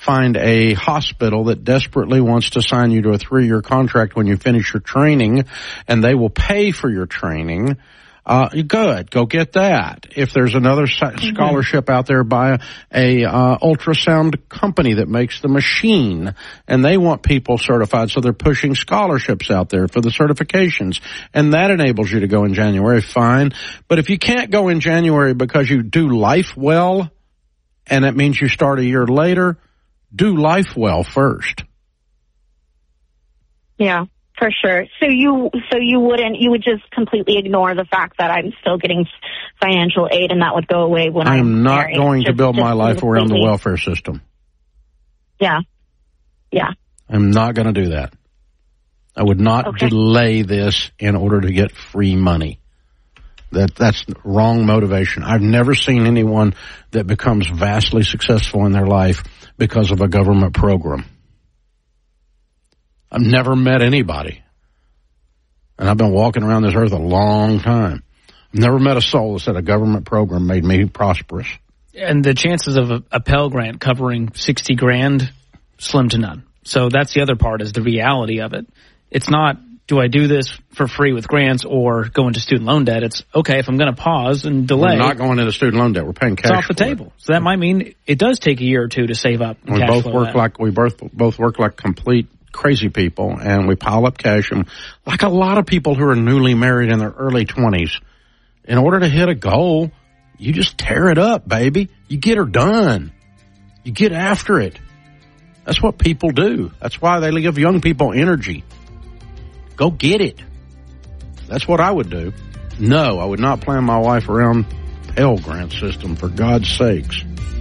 find a hospital that desperately wants to sign you to a 3-year contract when you finish your training, and they will pay for your training, good. Go get that. If there's another scholarship out there by a ultrasound company that makes the machine, and they want people certified, so they're pushing scholarships out there for the certifications, and that enables you to go in January, fine. But if you can't go in January because you do life well, and it means you start a year later, do life well first. Yeah. For sure. So you would just completely ignore the fact that I'm still getting financial aid, and that would go away when I'm not married. going to build my life around the welfare system. Yeah. Yeah. I'm not going to do that. I would not delay this in order to get free money. That's wrong motivation. I've never seen anyone that becomes vastly successful in their life because of a government program. I've never met anybody, and I've been walking around this earth a long time. I've never met a soul that said a government program made me prosperous. And the chances of a Pell Grant covering $60,000, slim to none. So that's the other part, is the reality of it. It's not, do I do this for free with grants or go into student loan debt? It's, okay, if I'm going to pause and delay. We're not going into student loan debt. We're paying cash. It's off the table. So that might mean it does take a year or two to save up. We both work like complete crazy people, and we pile up cash, and like a lot of people who are newly married in their early 20s, in order to hit a goal, you just tear it up, baby. You get her done. You get after it. That's what people do. That's why they give young people energy. Go get it. That's what I would do. No, I would not plan my life around Pell Grant system, for God's sakes.